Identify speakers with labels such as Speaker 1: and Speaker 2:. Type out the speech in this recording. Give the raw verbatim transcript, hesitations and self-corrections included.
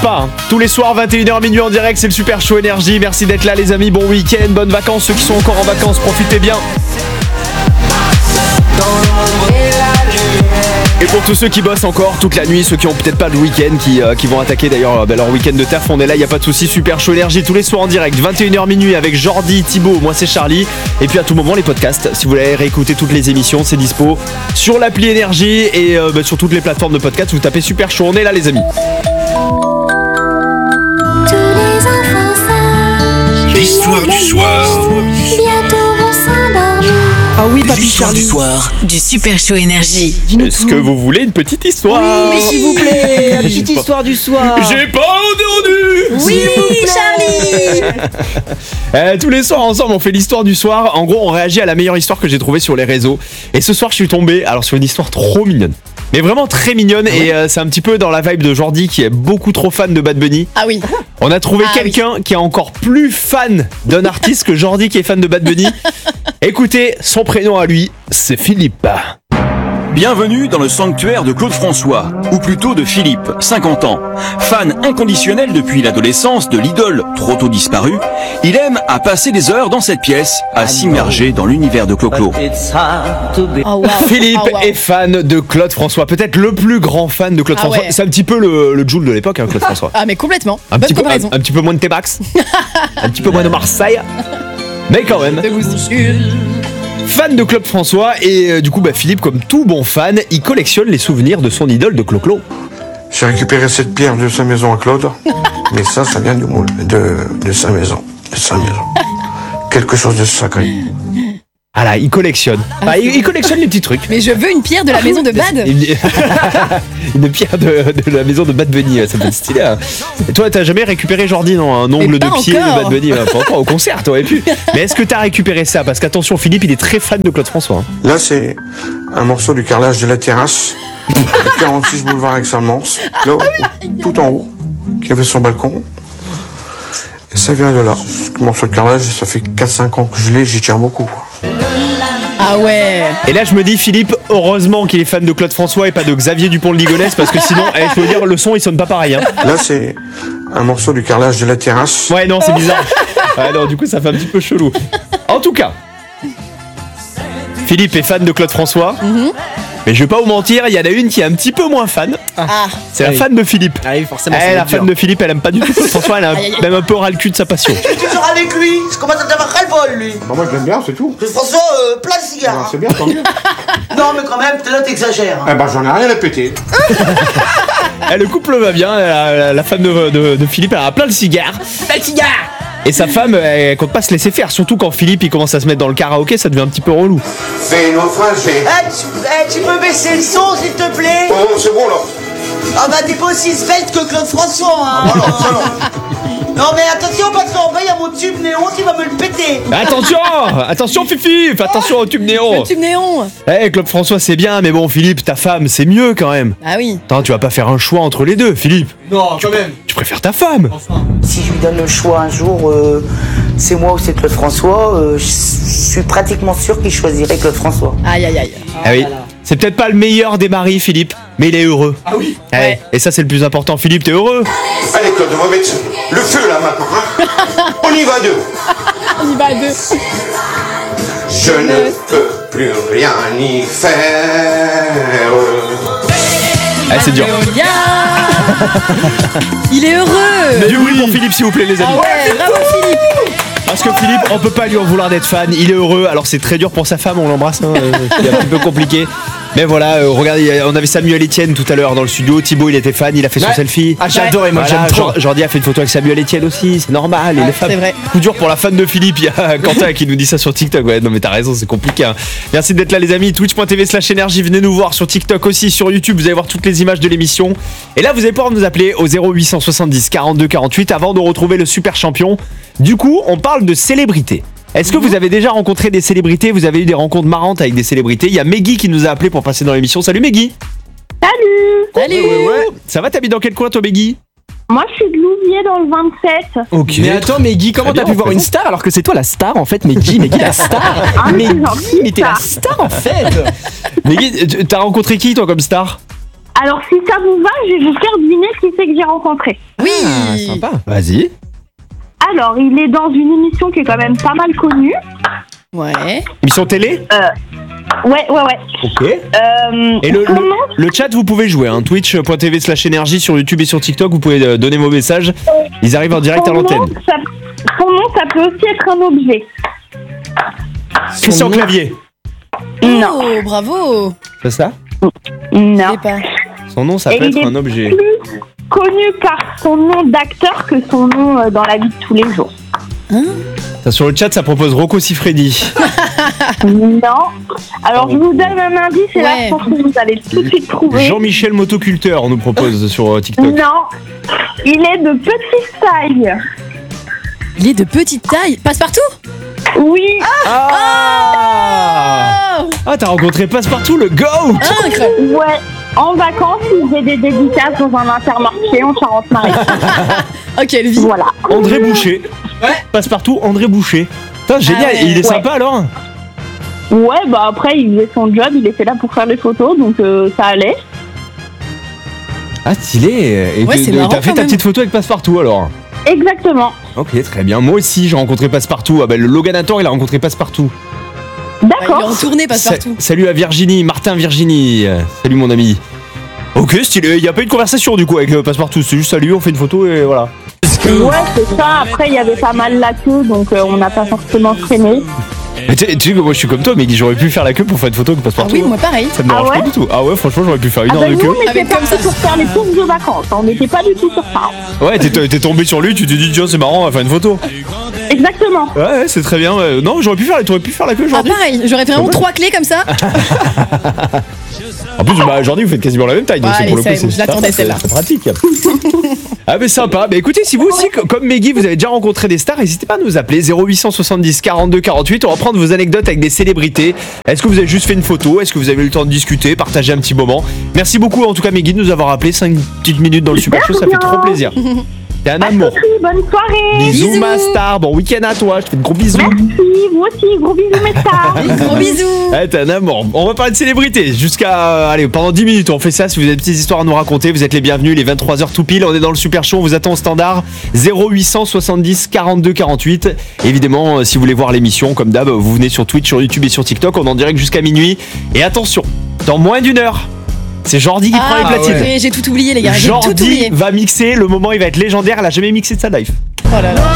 Speaker 1: pas. Hein. Tous les soirs, vingt et une heures minuit en direct, c'est le Super Show Énergie. Merci d'être là, les amis. Bon week-end, bonnes vacances. Ceux qui sont encore en vacances, profitez bien. Et pour tous ceux qui bossent encore toute la nuit, ceux qui ont peut-être pas de week-end, qui, euh, qui vont attaquer d'ailleurs bah, leur week-end de taf, on est là, il n'y a pas de souci. Super Show Énergie tous les soirs en direct, vingt et une heures minuit avec Jordi, Thibaut, moi c'est Charlie. Et puis à tout moment les podcasts, si vous voulez réécouter toutes les émissions, c'est dispo sur l'appli Énergie et euh, bah, sur toutes les plateformes de podcast. Vous tapez Super Show, on est là les amis.
Speaker 2: L'histoire du soir.
Speaker 3: Bientôt on s'endormit.
Speaker 1: Ah oui, papy
Speaker 2: L'histoire
Speaker 1: Charlie.
Speaker 2: du soir.
Speaker 4: Du Super Show Énergie.
Speaker 1: Est-ce que vous voulez une petite histoire?
Speaker 5: Oui, s'il vous plaît, la petite histoire du soir.
Speaker 1: J'ai pas entendu.
Speaker 4: Oui, Charlie.
Speaker 1: euh, Tous les soirs ensemble on fait l'histoire du soir. En gros on réagit à la meilleure histoire que j'ai trouvée sur les réseaux. Et ce soir je suis tombé alors sur une histoire trop mignonne. Mais vraiment très mignonne. Ah ouais. Et euh, c'est un petit peu dans la vibe de Jordi qui est beaucoup trop fan de Bad Bunny.
Speaker 4: Ah oui.
Speaker 1: On a trouvé
Speaker 4: ah
Speaker 1: quelqu'un
Speaker 4: oui.
Speaker 1: qui est encore plus fan d'un artiste que Jordi qui est fan de Bad Bunny. Écoutez, son prénom à lui, c'est Philippe.
Speaker 6: Bienvenue dans le sanctuaire de Claude François, ou plutôt de Philippe, cinquante ans. Fan inconditionnel depuis l'adolescence de l'idole trop tôt disparue, il aime à passer des heures dans cette pièce, à s'immerger dans l'univers de Clo-Clo.
Speaker 4: Oh, wow.
Speaker 1: Philippe
Speaker 4: Oh, wow.
Speaker 1: est fan de Claude François, peut-être le plus grand fan de Claude
Speaker 4: Ah
Speaker 1: François.
Speaker 4: ouais.
Speaker 1: C'est un petit peu le, le Joule de l'époque, hein, Claude François.
Speaker 4: Ah mais complètement.
Speaker 1: Un
Speaker 4: Bonne
Speaker 1: petit, peu, un,
Speaker 4: comparaison.
Speaker 1: un petit peu moins de T-Max, un petit peu moins de Marseille, mais quand même.
Speaker 4: De bouscule.
Speaker 1: Fan de Claude François et euh, du coup bah, Philippe comme tout bon fan il collectionne les souvenirs de son idole de Clo-Clo.
Speaker 7: J'ai récupéré cette pierre de sa maison à Claude, mais ça, ça vient du moule, de, de sa maison, de sa maison. Quelque chose de sacré.
Speaker 1: Ah là il collectionne, ah, il, il collectionne les petits trucs.
Speaker 4: Mais je veux une pierre de la maison de Bad.
Speaker 1: Une, une pierre de, de la maison de Bad Bunny, ça peut être stylé. Hein. Et toi t'as jamais récupéré Jordi non un ongle
Speaker 4: Mais
Speaker 1: de
Speaker 4: pas
Speaker 1: pied
Speaker 4: encore.
Speaker 1: de Bad Bunny? Pas encore au concert t'aurais pu. Mais est-ce que t'as récupéré ça? Parce qu'attention Philippe il est très fan de Claude François. Hein.
Speaker 7: Là, c'est un morceau du carrelage de la terrasse, de quarante-six boulevard Aix-en-Mons, là, tout en haut, qui avait son balcon. Et ça vient de là. Ce morceau de carrelage, ça fait quatre cinq ans que je l'ai, j'y tiens beaucoup.
Speaker 4: Ah ouais.
Speaker 1: Et là je me dis Philippe, heureusement qu'il est fan de Claude François et pas de Xavier Dupont de Ligonnès parce que sinon, eh, je peux dire le son il sonne pas pareil. Hein.
Speaker 7: Là, c'est un morceau du carrelage de la terrasse.
Speaker 1: Ouais non c'est bizarre. Ouais non du coup ça fait un petit peu chelou. En tout cas, Philippe est fan de Claude François. Mm-hmm. Mais je vais pas vous mentir, il y en a une qui est un petit peu moins fan.
Speaker 4: Ah.
Speaker 1: C'est la
Speaker 5: oui.
Speaker 1: fan de Philippe.
Speaker 5: Ah oui, forcément.
Speaker 1: Eh,
Speaker 5: c'est
Speaker 1: la
Speaker 5: dur.
Speaker 1: fan de Philippe, elle aime pas du tout Claude François, elle a
Speaker 4: Aïe, aïe, aïe.
Speaker 1: même un peu ras le cul de sa passion.
Speaker 8: Je suis toujours avec lui, je commence à avoir ras le bol lui.
Speaker 7: Bah, moi, je l'aime bien, c'est tout.
Speaker 8: Claude François, euh, plein de cigares.
Speaker 7: Ah, c'est bien, tant mieux.
Speaker 8: Non mais quand même, là t'exagères.
Speaker 7: Eh ben, j'en ai rien à péter.
Speaker 1: Eh, le couple va bien, la, la- la fan de, de- de Philippe, elle a plein de cigares.
Speaker 8: Plein de cigares.
Speaker 1: Et sa femme, elle compte pas se laisser faire, surtout quand Philippe il commence à se mettre dans le karaoké, ça devient un petit peu relou.
Speaker 7: Fais naufrager.
Speaker 8: Eh, tu, eh, tu peux baisser le son s'il te plaît?
Speaker 7: Oh, c'est bon, là.
Speaker 8: Ah bah t'es pas aussi svelte que Claude François hein.
Speaker 7: Alors, ça, non.
Speaker 8: Non mais attention parce qu'en bas il y a mon tube néon qui va me le péter.
Speaker 1: Attention, attention Fifi, fais attention au tube néon.
Speaker 4: Le tube néon.
Speaker 1: Eh Claude François c'est bien, mais bon Philippe, ta femme c'est mieux quand même.
Speaker 4: Ah oui.
Speaker 1: Attends, tu vas pas faire un choix entre les deux, Philippe.
Speaker 5: Non, quand même.
Speaker 1: Tu préfères ta femme.
Speaker 8: Si je lui donne le choix un jour, euh, c'est moi ou c'est Claude François, euh, je je suis pratiquement sûr qu'il choisirait Claude François.
Speaker 4: Aïe aïe aïe.
Speaker 1: Ah oui. C'est peut-être pas le meilleur des maris, Philippe, mais il est heureux.
Speaker 5: Ah oui.
Speaker 1: Eh,
Speaker 4: Ouais.
Speaker 1: Et ça, c'est le plus important. Philippe, t'es heureux?
Speaker 7: Allez, Claude, on va mettre le feu, là, maintenant. Hein. On y va à deux.
Speaker 4: On y va à deux.
Speaker 7: Je ne peux plus rien y faire.
Speaker 1: Ah, c'est dur.
Speaker 4: Bien. Il est heureux.
Speaker 1: Du bruit pour Philippe, s'il vous plaît, les amis.
Speaker 4: Ah ouais, bravo Philippe.
Speaker 1: Parce que Philippe, on peut pas lui en vouloir d'être fan. Il est heureux. Alors, c'est très dur pour sa femme, on l'embrasse. Hein, euh, c'est un petit peu compliqué. Mais voilà, euh, regardez, on avait Samuel Etienne tout à l'heure dans le studio. Thibaut, il était fan, il a fait son
Speaker 5: Ouais.
Speaker 1: selfie.
Speaker 5: Ah, j'ai adoré, moi,
Speaker 1: Voilà,
Speaker 5: j'aime trop.
Speaker 1: Jor- Jordi a fait une photo avec Samuel Etienne aussi, c'est normal. il
Speaker 4: Ouais,
Speaker 1: est fan.
Speaker 4: c'est vrai.
Speaker 1: Coup dur pour la fan de Philippe. Il y a Quentin qui nous dit ça sur TikTok. Ouais, non, mais t'as raison, c'est compliqué. Hein. Merci d'être là, les amis. Twitch point t v slash énergie. Venez nous voir sur TikTok aussi, sur YouTube. Vous allez voir toutes les images de l'émission. Et là, vous allez pouvoir nous appeler au zéro huit cent soixante-dix quarante-deux quarante-huit avant de retrouver le super champion. Du coup, on parle de célébrités. Est-ce que vous avez déjà rencontré des célébrités? Vous avez eu des rencontres marrantes avec des célébrités? Il y a Meggy qui nous a appelé pour passer dans l'émission. Salut Meggy.
Speaker 4: Salut.
Speaker 1: Ouais, ouais. Ça va, t'habites dans quel coin toi Meggy?
Speaker 3: Moi, je suis de Louviers dans le vingt-sept.
Speaker 1: Ok.
Speaker 5: Mais attends, Meggy, comment
Speaker 1: Très
Speaker 5: t'as
Speaker 1: bien,
Speaker 5: pu voir une
Speaker 1: présent.
Speaker 5: star alors que c'est toi la star en fait, Meggy, Meggy la star.
Speaker 3: mais c'est
Speaker 5: Meggy,
Speaker 3: gentil,
Speaker 5: mais t'es la
Speaker 3: ça.
Speaker 5: star en fait.
Speaker 1: Meggy, t'as rencontré qui toi comme star?
Speaker 3: Alors, si ça vous va, je vais vous faire deviner qui c'est que j'ai rencontré.
Speaker 4: Oui.
Speaker 5: Ah, sympa.
Speaker 1: Vas-y.
Speaker 3: Alors, il est dans une émission qui est quand même pas mal connue.
Speaker 4: Ouais.
Speaker 1: Émission télé.
Speaker 3: Ouais, ouais, ouais.
Speaker 1: Ok.
Speaker 3: Euh,
Speaker 1: Et le,
Speaker 3: son
Speaker 1: le,
Speaker 3: nom,
Speaker 1: le chat, vous pouvez jouer. Hein. Twitch.tv slash énergie sur YouTube et sur TikTok. Vous pouvez euh, donner vos messages. Ils arrivent en direct
Speaker 3: son
Speaker 1: à
Speaker 3: nom,
Speaker 1: l'antenne.
Speaker 3: ça, son nom, ça peut aussi être un objet.
Speaker 1: Christian
Speaker 5: Son nom-
Speaker 1: Clavier.
Speaker 3: Non.
Speaker 4: Oh, bravo.
Speaker 1: C'est ça?
Speaker 4: Je
Speaker 3: Non.
Speaker 4: sais pas.
Speaker 1: Son nom, ça
Speaker 3: Et
Speaker 1: peut
Speaker 3: il
Speaker 1: être
Speaker 3: est
Speaker 1: un objet.
Speaker 3: plus connu par son nom d'acteur que son nom euh, dans la vie de tous les jours.
Speaker 1: Ça, sur le chat, ça propose Rocco Siffredi.
Speaker 3: Non. Alors, je vous donne un indice et là,
Speaker 4: Ouais.
Speaker 3: je pense que vous allez tout de suite trouver.
Speaker 1: Jean-Michel Motoculteur, on nous propose sur euh, TikTok.
Speaker 3: Non. Il est de petite taille.
Speaker 4: Il est de petite taille. Passe-partout.
Speaker 3: Oui.
Speaker 1: Ah
Speaker 4: Oh.
Speaker 1: Ah, t'as rencontré Passepartout, le GOAT.
Speaker 4: Incroyable.
Speaker 3: Ouais. En vacances, il faisait des dédicaces dans un intermarché en Charente-Maritime.
Speaker 4: Oh, quelle vie.
Speaker 3: Voilà.
Speaker 1: André Boucher.
Speaker 5: Ouais.
Speaker 1: Passepartout, André Boucher. Putain, génial.
Speaker 4: Ah ouais.
Speaker 1: Et il est
Speaker 3: Ouais.
Speaker 1: sympa alors?
Speaker 3: Ouais, bah après, il faisait son job, il était là pour faire les photos, donc euh, ça allait.
Speaker 1: Ah, stylé. Et
Speaker 4: Ouais,
Speaker 1: que-
Speaker 4: c'est
Speaker 1: de-
Speaker 4: marrant
Speaker 1: t'as fait
Speaker 4: quand
Speaker 1: ta
Speaker 4: même.
Speaker 1: petite photo avec Passepartout alors?
Speaker 3: Exactement.
Speaker 1: Ok, très bien. Moi aussi, j'ai rencontré Passepartout. Ah bah, le Logan Hator, il a rencontré Passepartout.
Speaker 4: Bah, il est
Speaker 3: D'accord.
Speaker 4: en tournée, Passe-partout.
Speaker 1: Sa- salut à Virginie, Martin Virginie. Euh, Salut mon ami. Ok, stylé. Il n'y a pas eu de conversation du coup avec le Passepartout. C'est juste salut, on fait une photo et voilà.
Speaker 3: Ouais, c'est ça. Après, il y avait pas mal la queue, donc euh, on n'a pas forcément traîné.
Speaker 1: Mais tu sais tu sais que moi je suis comme toi, mais j'aurais pu faire la queue pour faire une photo avec
Speaker 4: Ah
Speaker 1: Passepartout.
Speaker 4: oui, moi pareil.
Speaker 1: Ça me dérange
Speaker 3: Ah ouais
Speaker 1: pas du tout. Ah ouais, franchement, j'aurais pu faire une
Speaker 3: Ah
Speaker 1: heure
Speaker 3: bah
Speaker 1: de
Speaker 3: nous,
Speaker 1: queue.
Speaker 3: on était
Speaker 4: Avec comme
Speaker 3: partis
Speaker 4: ça.
Speaker 3: pour faire les courses de vacances. On n'était pas du tout sur ça.
Speaker 1: Ouais, t'es t'es tombé sur lui, tu t'es dit tiens, c'est marrant, on va faire une photo.
Speaker 3: Exactement.
Speaker 1: Ouais, ouais, c'est très bien. ouais. Non, j'aurais pu faire, t'aurais pu faire la queue
Speaker 4: Ah
Speaker 1: aujourd'hui.
Speaker 4: pareil, j'aurais fait vraiment trois clés comme ça.
Speaker 1: En plus, bah, aujourd'hui, vous faites quasiment la même taille, donc
Speaker 4: Ouais,
Speaker 1: c'est pour le
Speaker 4: allez,
Speaker 1: coup,
Speaker 4: c'est-
Speaker 1: c'est
Speaker 4: je l'attendais,
Speaker 1: c'est-
Speaker 4: celle-là.
Speaker 1: c'est pratique. Ah mais sympa. Bah écoutez, si vous aussi, co- comme Meggy, vous avez déjà rencontré des stars, n'hésitez pas à nous appeler zéro huit cent soixante-dix quarante-deux quarante-huit. On va prendre vos anecdotes avec des célébrités. Est-ce que vous avez juste fait une photo? Est-ce que vous avez eu le temps de discuter, partager un petit moment? Merci beaucoup en tout cas Meggy de nous avoir appelé cinq petites minutes dans le Super Show, ça fait trop plaisir. T'es un
Speaker 3: Pas de
Speaker 1: amour.
Speaker 3: soucis, bonne soirée.
Speaker 1: Bisous,
Speaker 4: Bisous.
Speaker 1: ma star. Bon week-end à toi. Je te fais de gros bisous.
Speaker 3: Merci, vous aussi. Gros bisous, mes stars.
Speaker 4: Gros bisous.
Speaker 1: Ouais, t'es un amour. On va parler de célébrités jusqu'à. euh, allez, pendant dix minutes, on fait ça. Si vous avez des petites histoires à nous raconter, vous êtes les bienvenus. Les vingt-trois heures tout pile. On est dans le Super Show. On vous attend au standard zéro huit cent soixante-dix quarante-deux quarante-huit. Évidemment, euh, si vous voulez voir l'émission, comme d'hab, vous venez sur Twitch, sur YouTube et sur TikTok. On est en direct jusqu'à minuit. Et attention, dans moins d'une heure, c'est Jordi qui prend les
Speaker 4: Ah,
Speaker 1: platines.
Speaker 4: ouais. J'ai tout oublié, les gars. J'ai tout
Speaker 1: Jordi
Speaker 4: oublié.
Speaker 1: va mixer. Le moment, il va être légendaire. Elle a jamais mixé de sa life.
Speaker 4: Oh là là.